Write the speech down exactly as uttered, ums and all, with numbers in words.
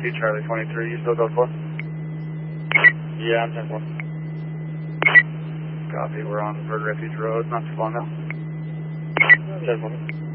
T Charlie twenty-three, you still go for? Yeah, I'm ten four. Copy, we're on Bird Refuge Road, not too long now. ten four.